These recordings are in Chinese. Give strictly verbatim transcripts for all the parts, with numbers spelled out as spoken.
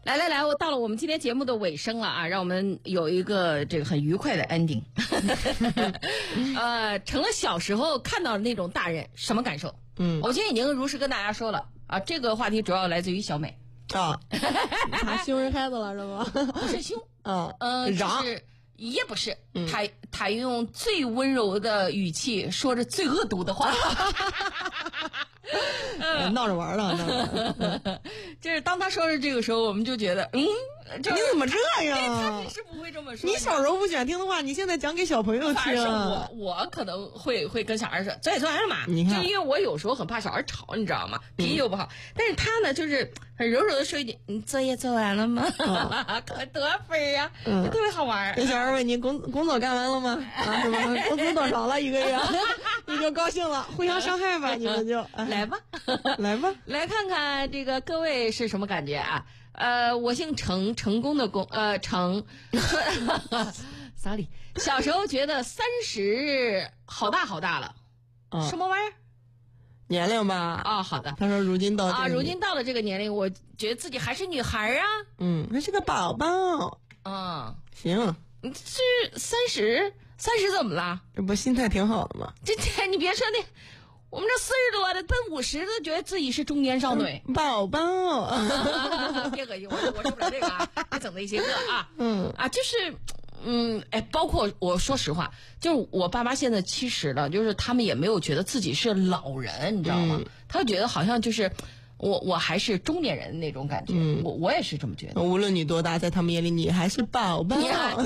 来来来，我到了我们今天节目的尾声了啊，让我们有一个这个很愉快的 ending。呃，成了小时候看到的那种大人，什么感受？ 嗯， 我今天已经如实跟大家说了啊，这个话题主要来自于小美啊，他凶人孩子了是吗？ 不是凶， 啊， 呃， 嚷是也不是， 嗯、 他他用最温柔的语气说着最恶毒的话。 呃、闹着玩了，闹着玩就是当他说着这个时候，我们就觉得，嗯，这你怎么这样？ 他平时不会这么说。 你小时候不喜欢听的话，你现在讲给小朋友听。 我我可能会会跟小孩说，作业做完了嘛？ 你看， 就因为我有时候很怕小孩吵，你知道吗？脾气又不好。嗯、但是他呢，就是很柔柔的说一句：“你作业做完了吗？哦、可多分呀、啊，嗯，特别好玩。” 那小孩问你工工作干完了吗？啊，什么工资多少了一个月？你就高兴了，互相伤害吧，你们就。 来吧， 来吧， 来看看这个各位是什么感觉啊？呃，我姓程，成功的功，呃，程。sorry， 小时候觉得三十好大好大了， 啊、 什么玩意儿？ 年龄吧？ 啊、哦，好的。 他说如今到啊，如今到了这个年龄，我觉得自己还是女孩啊。 嗯，还是个宝宝。 嗯， 行。 你这三十，三十怎么了？ 这不心态挺好的吗？ 这这，你别说那。我们这四十多的奔五十的，觉得自己是中年少女， 宝宝。 别恶心我，我说不了这个啊，别整那些个啊， 嗯啊，就是，嗯，哎，包括我说实话，就是我爸妈现在七十了，就是他们也没有觉得自己是老人，你知道吗？ 嗯、 他觉得好像就是我我还是中年人那种感觉， 嗯、 我我也是这么觉得。 无论你多大，在他们眼里你还是宝宝。 你好恶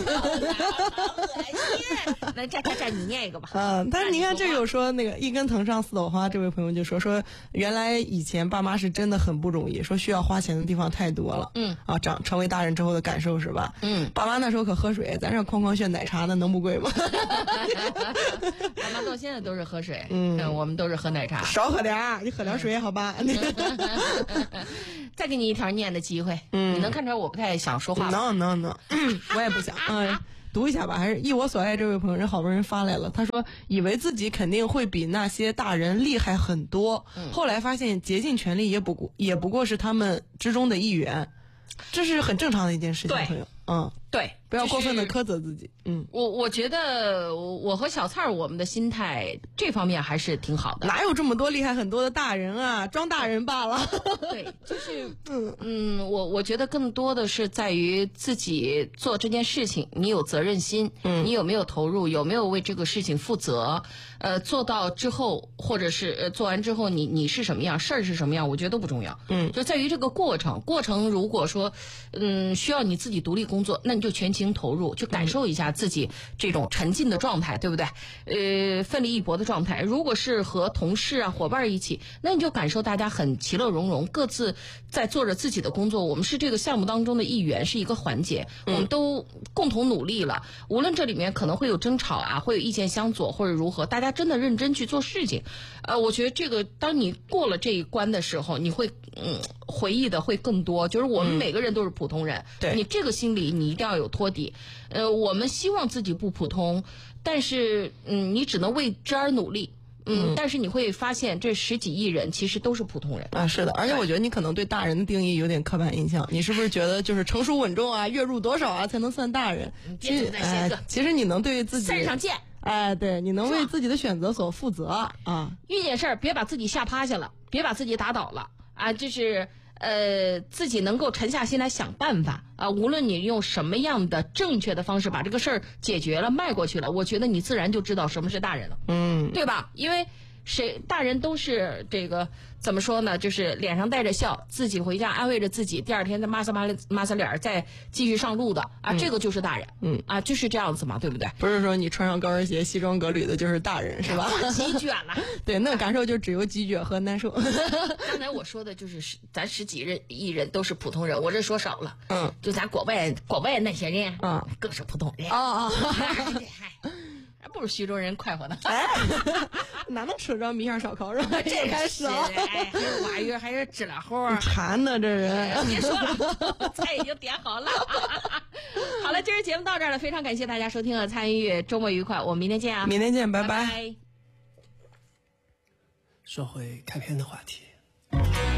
心！来，这这这，你念一个吧。 嗯，但是你看，这有说那个一根藤上四朵花，这位朋友就说说，原来以前爸妈是真的很不容易，说需要花钱的地方太多了。 嗯啊，长成为大人之后的感受是吧？ 嗯， 爸妈那时候可喝水，咱这哐哐炫奶茶那能不贵吗？ 爸妈到现在都是喝水，嗯，嗯我们都是喝奶茶， 少喝点儿，你喝点水好吧？ 再给你一条念的机会， 嗯， 你能看出来我不太想说话吗？ 能能能，我也不想，嗯。读一下吧，还是一我所爱这位朋友，人好不容易发来了。他说，以为自己肯定会比那些大人厉害很多， 嗯、 后来发现竭尽全力也不过也不过是他们之中的一员，这是很正常的一件事情，朋友。嗯， 对， 不要过分的苛责自己。嗯， 我我觉得我和小蔡儿我们的心态这方面还是挺好的。 哪有这么多厉害很多的大人啊？装大人罢了。 对，就是嗯嗯，我我觉得更多的是在于自己做这件事情，你有责任心， 嗯， 你有没有投入，有没有为这个事情负责？呃，做到之后，或者是呃做完之后你，你你是什么样，事儿是什么样，我觉得都不重要。 嗯， 就在于这个过程。过程如果说嗯需要你自己独立工作，那你就全情投入，去感受一下自己这种沉浸的状态，对不对？呃，奋力一搏的状态。如果是和同事啊、伙伴一起，那你就感受大家很其乐融融，各自在做着自己的工作。我们是这个项目当中的一员，是一个环节，我们都共同努力了。无论这里面可能会有争吵啊，会有意见相左，或者如何，大家真的认真去做事情。呃，我觉得这个当你过了这一关的时候，你会嗯回忆的会更多。就是我们每个人都是普通人， 对、 嗯、你这个心里你一定要有托底。呃，我们希望自己不普通，但是嗯，你只能为之而努力。嗯，但是你会发现这十几亿人其实都是普通人啊，是的，而且我觉得你可能对大人的定义有点刻板印象，你是不是觉得就是成熟稳重啊，月入多少啊才能算大人？ 其实，哎、 其实你能对自己山上见， 哎，对，你能为自己的选择所负责啊。 遇见事儿别把自己吓趴下了，别把自己打倒了啊，就是呃自己能够沉下心来想办法啊。无论你用什么样的正确的方式把这个事儿解决了、迈过去了，我觉得你自然就知道什么是大人了。 嗯， 对吧？因为谁大人都是这个怎么说呢？就是脸上带着笑，自己回家安慰着自己，第二天再抹撒抹抹撒脸再继续上路的啊，嗯、这个就是大人。 嗯啊，就是这样子嘛，对不对？ 不是说你穿上高跟鞋、西装革履的就是大人，是吧？ 鸡卷了。 对，那个感受就只有鸡卷和难受。 刚才我说的就是十咱十几人亿人都是普通人，我这说少了。 嗯， 就咱国外国外那些人， 嗯， 更是普通人。 哦哦。 还不如徐州人快活呢。 哎，哪能吃着米线烧烤是吧？这开始了， 哎，还有蛙鱼，还有知了猴， 馋呢这人。 别说了，菜已经点好了。好了，今儿节目到这儿了，非常感谢大家收听和参与，周末愉快，我们明天见啊！ 明天见，拜拜拜。 说回开篇的话题。